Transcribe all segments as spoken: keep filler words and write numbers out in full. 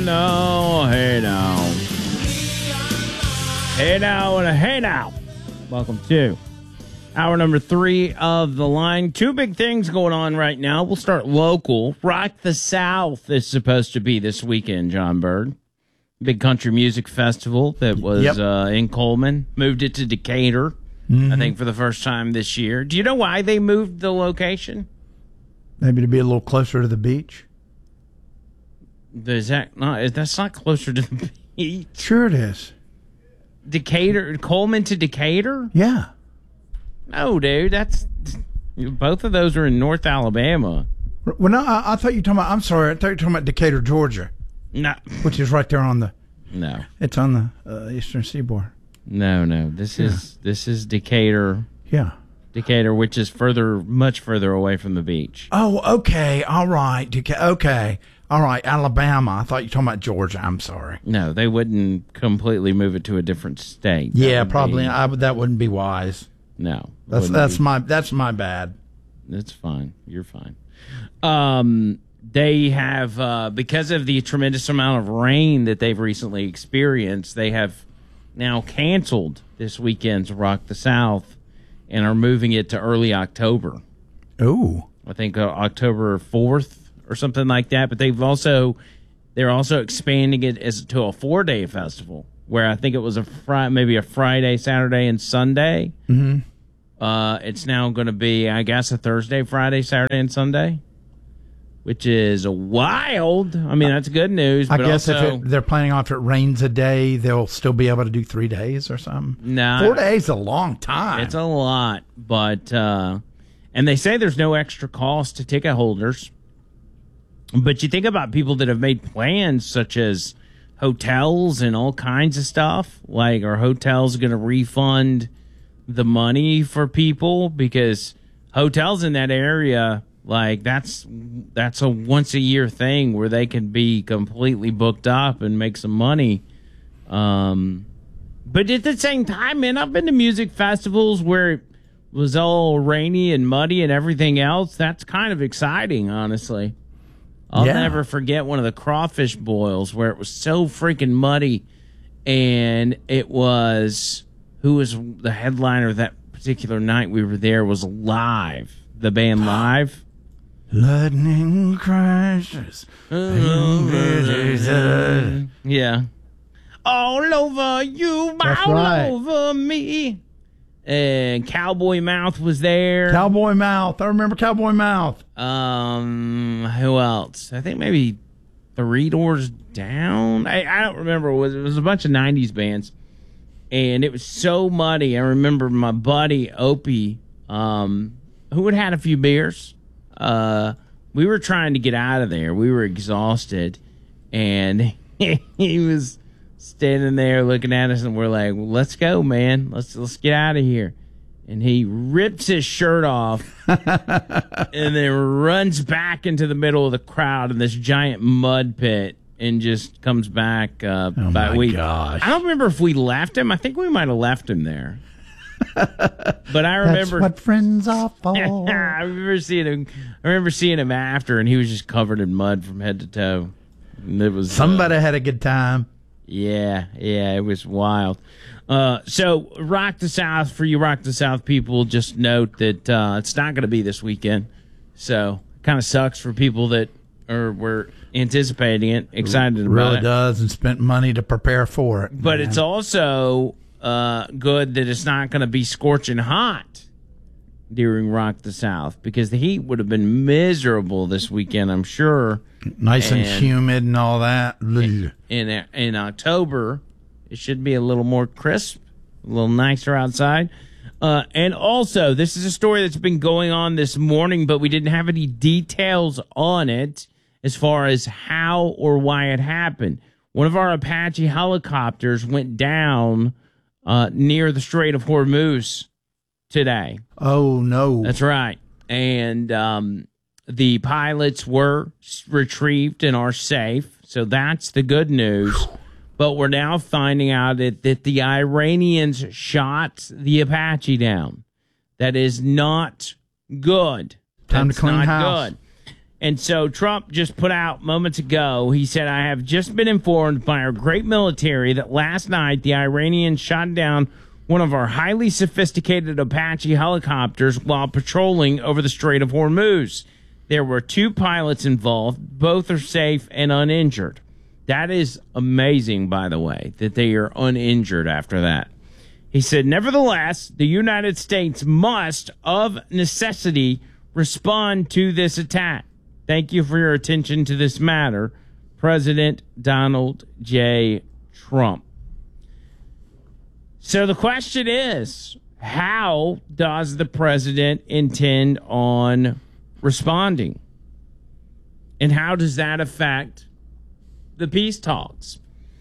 now, hey now. Hey now and a hey now. Welcome to hour number three of the line. Two big things going on right now. We'll start local. Rock the South is supposed to be this weekend, John Bird. Big country music festival that was yep. uh, in Coleman. Moved it to Decatur, mm-hmm. I think, for the first time this year. Do you know why they moved the location? Maybe to be a little closer to the beach. Is that not, that's not closer to the beach. Sure it is. Decatur, Coleman to Decatur? Yeah. No, dude, that's both of those are in North Alabama. Well, no, I, I thought you were talking about. I'm sorry, I thought you were talking about Decatur, Georgia. No, which is right there on the. No, it's on the uh, eastern seaboard. No, no, this yeah. is this is Decatur. Yeah, Decatur, which is further, much further away from the beach. Oh, okay, all right, Deca- okay. All right, Alabama. I thought you were talking about Georgia. I'm sorry. No, they wouldn't completely move it to a different state. That yeah, probably. Be, I, that wouldn't be wise. No, that's that's be. my that's my bad. That's fine. You're fine. Um, they have uh, because of the tremendous amount of rain that they've recently experienced, they have now canceled this weekend's Rock the South and are moving it to early October. Oh, I think uh, October fourth. Or something like that, but they've also they're also expanding it as to a four day festival where I think it was a Friday, maybe a Friday, Saturday, and Sunday. Mm-hmm. Uh, it's now going to be, I guess, a Thursday, Friday, Saturday, and Sunday, which is wild. I mean, that's good news. I but guess also, if it, they're planning on if it rains a day, they'll still be able to do three days or something. No, nah, four days is a long time. It's a lot, but uh, and they say there's no extra cost to ticket holders. But you think about people that have made plans, such as hotels and all kinds of stuff. Like, are hotels going to refund the money for people? Because hotels in that area, like, that's that's a once-a-year thing where they can be completely booked up and make some money. Um, but at the same time, man, I've been to music festivals where it was all rainy and muddy and everything else. That's kind of exciting, honestly. I'll yeah. never forget one of the crawfish boils where it was so freaking muddy, and it was, who was the headliner that particular night we were there was Live, the band Live. Lightning crashes. Yeah. All over you, That's all right. over me. And Cowboy Mouth was there. Cowboy Mouth. I remember Cowboy Mouth. Um, who else? I think maybe Three Doors Down. I, I don't remember. It was, it was a bunch of nineties bands. And it was so muddy. I remember my buddy, Opie, um, who had had a few beers. Uh, we were trying to get out of there. We were exhausted. And he was standing there looking at us, and we're like, well, let's go, man. Let's let's get out of here. And he rips his shirt off and then runs back into the middle of the crowd in this giant mud pit and just comes back. Uh, oh, by my we, gosh. I don't remember if we left him. I think we might have left him there. But I remember. That's what friends are for. I remember seeing him. I remember seeing him after, and he was just covered in mud from head to toe. And it was Somebody uh, had a good time. Yeah, yeah, it was wild. Uh, so, Rock the South, for you Rock the South people, just note that uh, it's not going to be this weekend. So, kind of sucks for people that are were anticipating it, excited it about really it. Really does, and spent money to prepare for it. But man. It's also uh, good that it's not going to be scorching hot during Rock the South, because the heat would have been miserable this weekend, I'm sure. Nice and, and humid and all that. In, in in October, it should be a little more crisp, a little nicer outside. Uh, and also, this is a story that's been going on this morning, but we didn't have any details on it as far as how or why it happened. One of our Apache helicopters went down uh, near the Strait of Hormuz today. Oh, no. That's right. And um, the pilots were retrieved and are safe. So that's the good news. But we're now finding out that, that the Iranians shot the Apache down. That is not good. Time That's to clean not house. good. And so Trump just put out moments ago, he said, I have just been informed by our great military that last night the Iranians shot down one of our highly sophisticated Apache helicopters while patrolling over the Strait of Hormuz. There were two pilots involved. Both are safe and uninjured. That is amazing, by the way, that they are uninjured after that. He said, nevertheless, the United States must, of necessity, respond to this attack. Thank you for your attention to this matter, President Donald J. Trump. So the question is, how does the president intend on responding? And how does that affect the peace talks?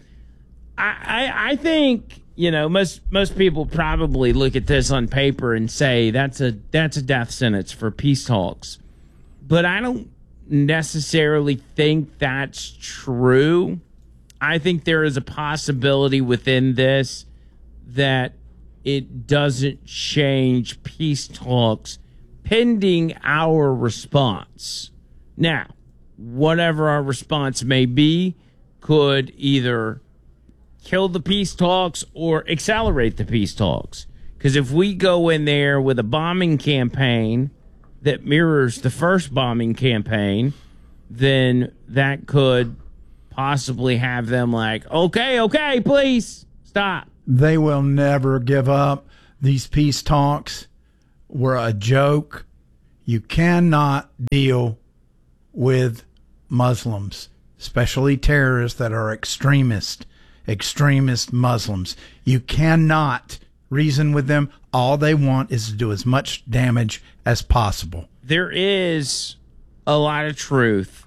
I, I, I think, you know, most most people probably look at this on paper and say that's a that's a death sentence for peace talks. But I don't necessarily think that's true. I think there is a possibility within this that it doesn't change peace talks pending our response. Now, whatever our response may be could either kill the peace talks or accelerate the peace talks. Because if we go in there with a bombing campaign that mirrors the first bombing campaign, then that could possibly have them like, okay, okay, please stop. They will never give up. These peace talks were a joke. You cannot deal with Muslims, especially terrorists that are extremist, extremist Muslims. You cannot reason with them. All they want is to do as much damage as possible. There is a lot of truth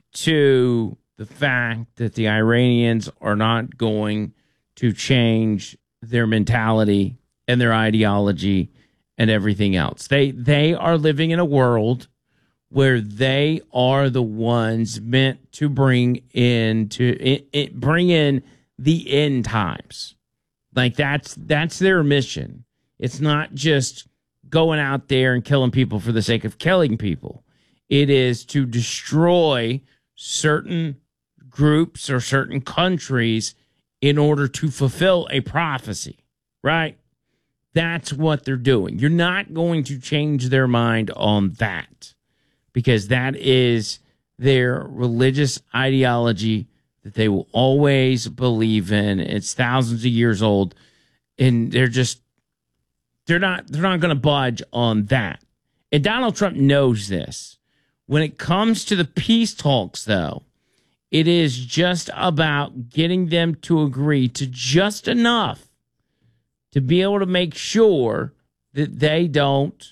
to the fact that the Iranians are not going to change their mentality and their ideology and everything else. They they are living in a world where they are the ones meant to bring in to it, it, bring in the end times. Like that's that's their mission. It's not just going out there and killing people for the sake of killing people. It is to destroy certain groups or certain countries in order to fulfill a prophecy, right? That's what they're doing. You're not going to change their mind on that because that is their religious ideology that they will always believe in. It's thousands of years old, and they're just they're not they're not going to budge on that. And Donald Trump knows this. When it comes to the peace talks, though, it is just about getting them to agree to just enough to be able to make sure that they don't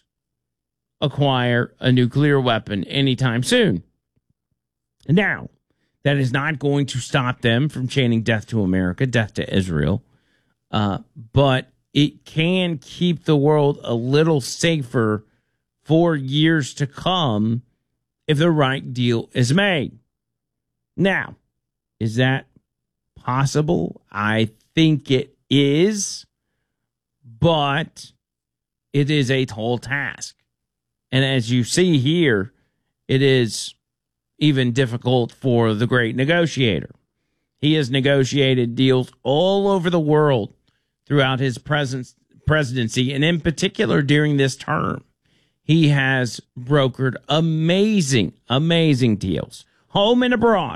acquire a nuclear weapon anytime soon. Now, that is not going to stop them from chanting death to America, death to Israel, uh, but it can keep the world a little safer for years to come if the right deal is made. Now, is that possible? I think it is, but it is a tall task. And as you see here, it is even difficult for the great negotiator. He has negotiated deals all over the world throughout his presence, presidency, and in particular during this term. He has brokered amazing, amazing deals, home and abroad.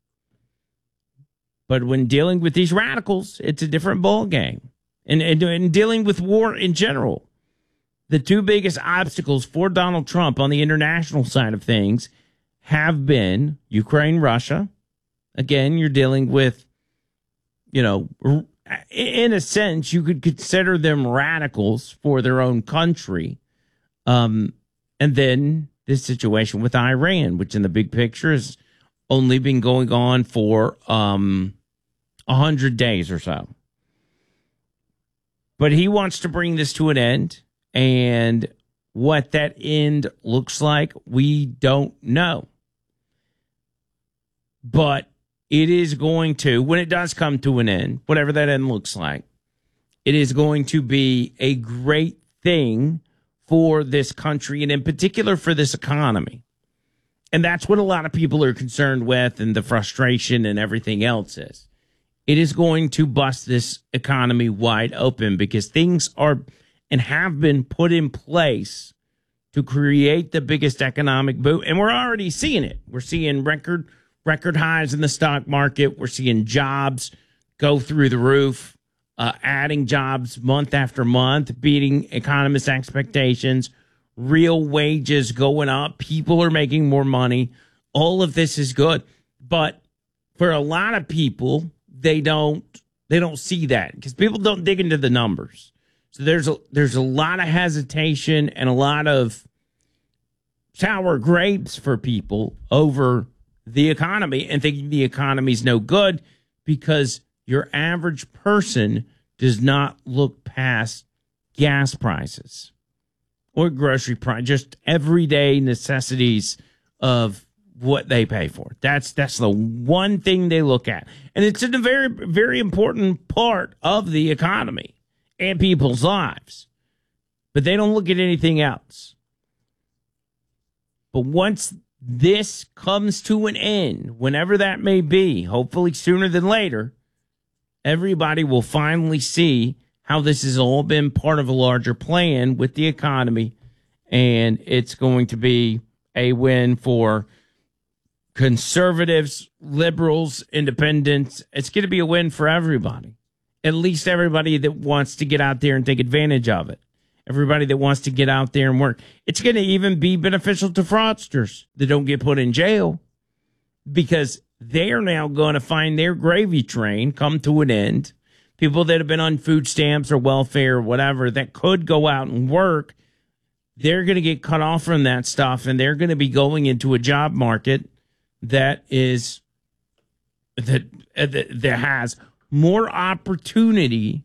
But when dealing with these radicals, it's a different ballgame. And, and, and dealing with war in general, the two biggest obstacles for Donald Trump on the international side of things have been Ukraine, Russia. Again, you're dealing with, you know, in a sense, you could consider them radicals for their own country. Um, and then this situation with Iran, which in the big picture has only been going on for um, one hundred days or so. But he wants to bring this to an end. And what that end looks like, we don't know. But it is going to, when it does come to an end, whatever that end looks like, it is going to be a great thing for this country and in particular for this economy. And that's what a lot of people are concerned with, and the frustration and everything else is. It is going to bust this economy wide open because things are and have been put in place to create the biggest economic boom. And we're already seeing it. We're seeing record record highs in the stock market. We're seeing jobs go through the roof, uh, adding jobs month after month, beating economists' expectations, real wages going up. People are making more money. All of this is good. But for a lot of people, they don't they don't see that because people don't dig into the numbers. So there's a there's a lot of hesitation and a lot of sour grapes for people over the economy and thinking the economy's no good because your average person does not look past gas prices or grocery price, just everyday necessities of what they pay for. That's that's the one thing they look at. And it's a very, very important part of the economy and people's lives. But they don't look at anything else. But once this comes to an end, whenever that may be, hopefully sooner than later, everybody will finally see how this has all been part of a larger plan with the economy. And it's going to be a win for conservatives, liberals, independents. It's going to be a win for everybody. At least everybody that wants to get out there and take advantage of it. Everybody that wants to get out there and work. It's going to even be beneficial to fraudsters that don't get put in jail because they are now going to find their gravy train come to an end. People that have been on food stamps or welfare or whatever that could go out and work, they're going to get cut off from that stuff, and they're going to be going into a job market that is that that has more opportunity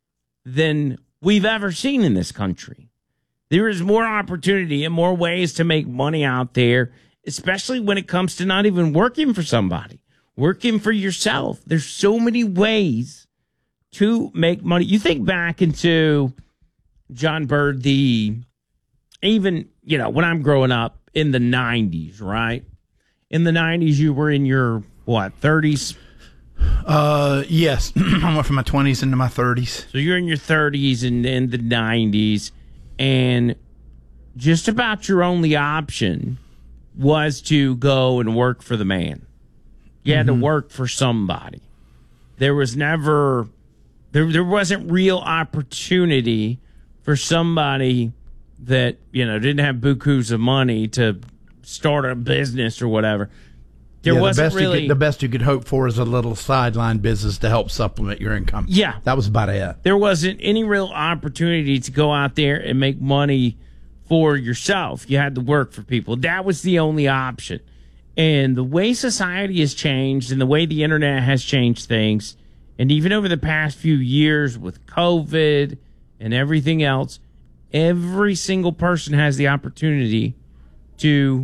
than we've ever seen in this country. There is more opportunity and more ways to make money out there, especially when it comes to not even working for somebody, working for yourself. There's so many ways to make money. You think back into John Bird, the even, you know, when I'm growing up in the nineties, right? In the nineties, you were in your, what, thirties? Uh, yes. I went from my twenties into my thirties. So you're in your thirties and in the nineties, and just about your only option was to go and work for the man. You had mm-hmm. to work for somebody. There was never, there, there wasn't real opportunity for somebody that, you know, didn't have bukus of money to start a business or whatever. There yeah, wasn't the best really you could, the best you could hope for is a little sideline business to help supplement your income. Yeah, that was about it. There wasn't any real opportunity to go out there and make money for yourself. You had to work for people. That was the only option. And the way society has changed and the way the internet has changed things, and even over the past few years with COVID and everything else, every single person has the opportunity to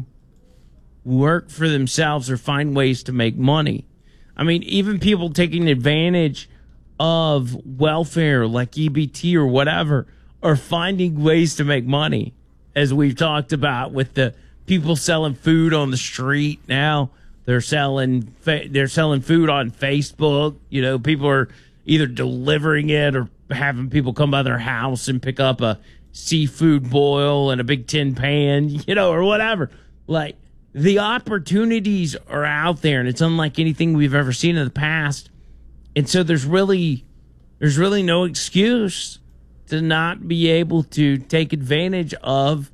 work for themselves or find ways to make money. I mean, even people taking advantage of welfare like E B T or whatever are finding ways to make money, as we've talked about with the people selling food on the street now. They're selling they're selling food on Facebook. You know, people are either delivering it or having people come by their house and pick up a seafood boil and a big tin pan, you know, or whatever. Like, the opportunities are out there, and it's unlike anything we've ever seen in the past. And so there's really there's really no excuse to not be able to take advantage of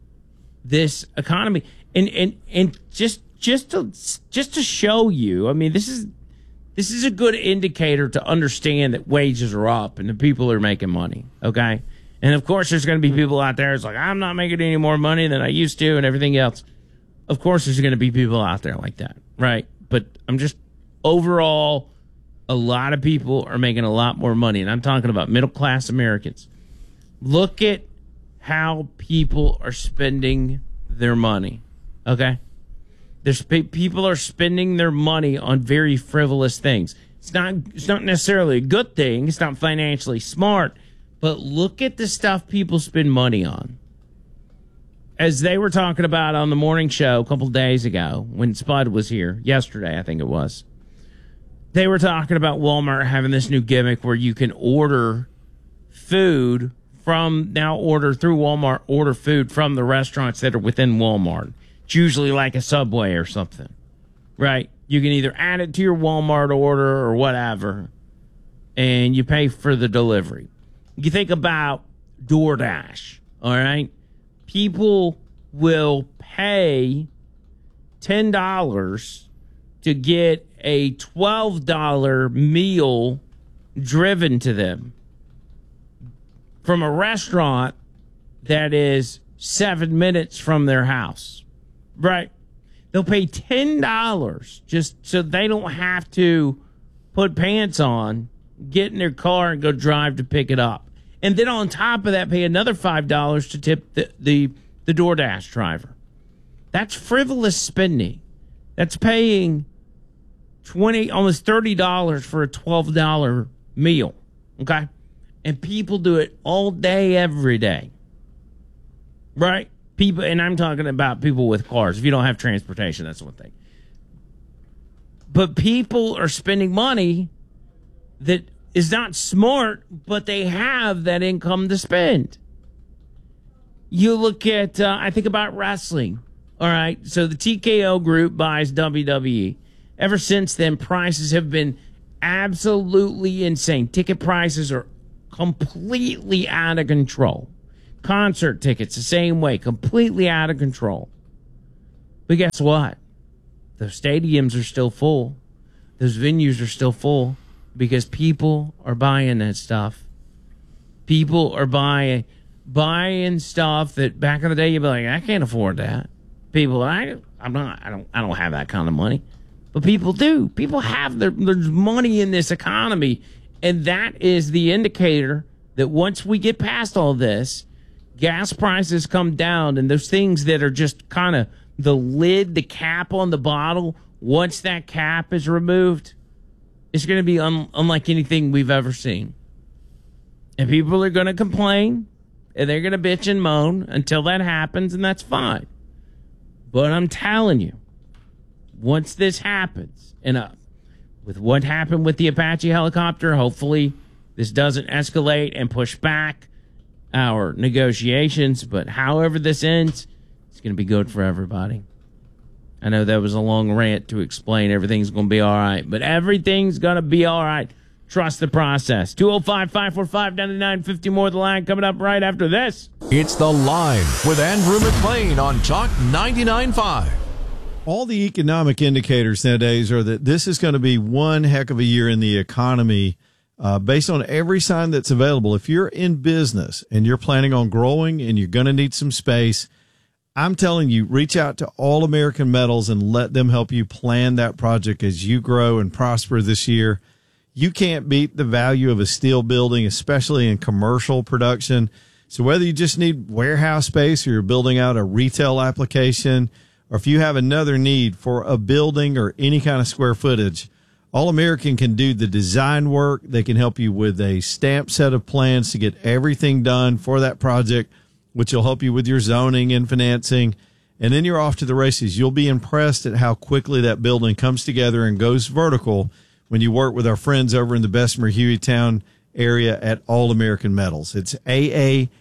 this economy. And and and just just to just to show you, I mean, this is this is a good indicator to understand that wages are up and the people are making money, okay? And of course there's going to be people out there that's like, I'm not making any more money than I used to and everything else. Of course, there's going to be people out there like that, right? But I'm just, overall, a lot of people are making a lot more money. And I'm talking about middle-class Americans. Look at how people are spending their money, okay? There's people are spending their money on very frivolous things. It's not, it's not necessarily a good thing. It's not financially smart. But look at the stuff people spend money on. as they were talking about on the morning show a couple days ago when Spud was here, yesterday I think it was, they were talking about Walmart having this new gimmick where you can order food from, now order through Walmart, order food from the restaurants that are within Walmart. It's usually like a Subway or something, right? You can either add it to your Walmart order or whatever, and you pay for the delivery. You think about DoorDash, all right? People will pay ten dollars to get a twelve dollars meal driven to them from a restaurant that is seven minutes from their house, right? They'll pay ten dollars just so they don't have to put pants on, get in their car, and go drive to pick it up. And then on top of that, pay another five dollars to tip the, the, the DoorDash driver. That's frivolous spending. That's paying twenty, almost thirty dollars for a twelve dollars meal, okay? And people do it all day, every day, right? People, and I'm talking about people with cars. If you don't have transportation, that's one thing. But people are spending money that is not smart, but they have that income to spend. You look at, uh, I think about wrestling. All right, so the T K O group buys W W E. Ever since then, prices have been absolutely insane. Ticket prices are completely out of control. Concert tickets, the same way, completely out of control. But guess what? Those stadiums are still full. Those venues are still full because people are buying that stuff. People are buying buying stuff that back in the day you'd be like, I can't afford that. People, I, I'm not, I don't, I don't have that kind of money, but people do. People have their, there's money in this economy, and that is the indicator that once we get past all this, gas prices come down, and those things that are just kind of the lid, the cap on the bottle. Once that cap is removed, it's going to be un, unlike anything we've ever seen, and people are going to complain, and they're going to bitch and moan until that happens, and that's fine. But I'm telling you, once this happens, and uh, with what happened with the Apache helicopter, hopefully this doesn't escalate and push back our negotiations. But however this ends, it's going to be good for everybody. I know that was a long rant to explain everything's going to be all right, but everything's going to be all right. Trust the process. two oh five, five four five, nine nine five oh more The Line coming up right after this. It's The Line with Andrew McLean on Talk ninety-nine point five. All the economic indicators nowadays are that this is going to be one heck of a year in the economy uh, based on every sign that's available. If you're in business and you're planning on growing and you're going to need some space, I'm telling you, reach out to All American Metals and let them help you plan that project as you grow and prosper this year. You can't beat the value of a steel building, especially in commercial production. So whether you just need warehouse space or you're building out a retail application, or if you have another need for a building or any kind of square footage, All American can do the design work. They can help you with a stamped set of plans to get everything done for that project, which will help you with your zoning and financing. And then you're off to the races. You'll be impressed at how quickly that building comes together and goes vertical when you work with our friends over in the Bessemer Hueytown area at All American Metals. It's A A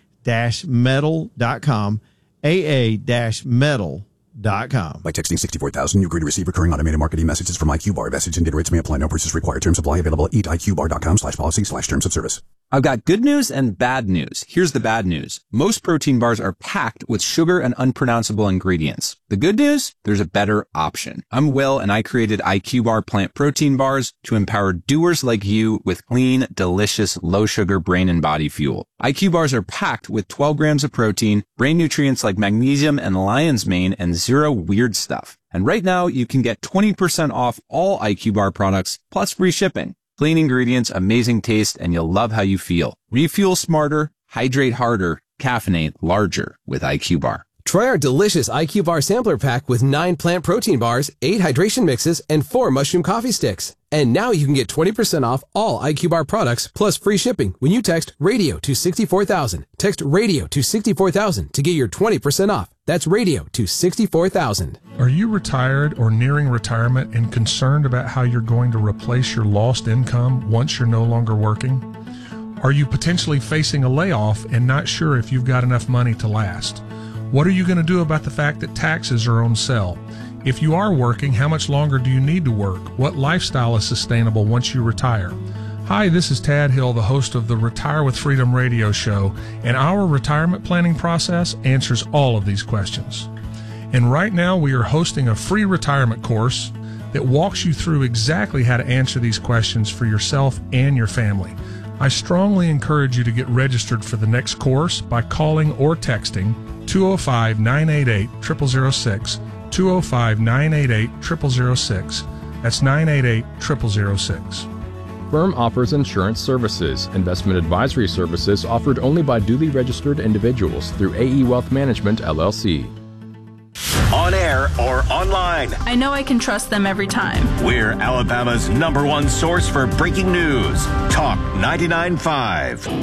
metal dot com, A A metal dot com. By texting sixty-four thousand, you agree to receive recurring automated marketing messages from I Q Bar. Message and data rates may apply. No purchase required. Terms apply. Available at eat I Q bar dot com slash policy slash terms of service. I've got good news and bad news. Here's the bad news. Most protein bars are packed with sugar and unpronounceable ingredients. The good news? There's a better option. I'm Will, and I created I Q Bar plant protein bars to empower doers like you with clean, delicious, low-sugar brain and body fuel. I Q Bars are packed with twelve grams of protein, brain nutrients like magnesium and lion's mane, and zero weird stuff. And right now, you can get twenty percent off all I Q Bar products, plus free shipping. Clean ingredients, amazing taste, and you'll love how you feel. Refuel smarter, hydrate harder, caffeinate larger with I Q Bar. Try our delicious I Q Bar sampler pack with nine plant protein bars, eight hydration mixes, and four mushroom coffee sticks. And now you can get twenty percent off all I Q Bar products plus free shipping when you text RADIO to sixty-four thousand. Text RADIO to sixty-four thousand to get your twenty percent off. That's radio to sixty-four thousand. Are you retired or nearing retirement and concerned about how you're going to replace your lost income once you're no longer working? Are you potentially facing a layoff and not sure if you've got enough money to last? What are you going to do about the fact that taxes are on sale? If you are working, how much longer do you need to work? What lifestyle is sustainable once you retire? Hi, this is Tad Hill, the host of the Retire with Freedom radio show, and our retirement planning process answers all of these questions. And right now we are hosting a free retirement course that walks you through exactly how to answer these questions for yourself and your family. I strongly encourage you to get registered for the next course by calling or texting two oh five, nine eight eight, zero zero zero six, two oh five, nine eight eight, zero zero zero six. That's nine eight eight, zero zero zero six. Firm offers insurance services. Investment advisory services offered only by duly registered individuals through A E Wealth Management, L L C. On air or online, I know I can trust them every time. We're Alabama's number one source for breaking news. Talk ninety-nine point five.